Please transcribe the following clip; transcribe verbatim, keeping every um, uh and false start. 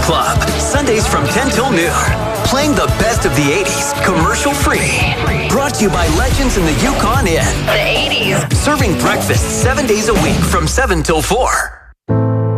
Club, Sundays from ten till noon. Playing the best of the eighties, commercial free. Brought to you by Legends in the Yukon Inn. The eighties. Serving breakfast seven days a week from seven till four.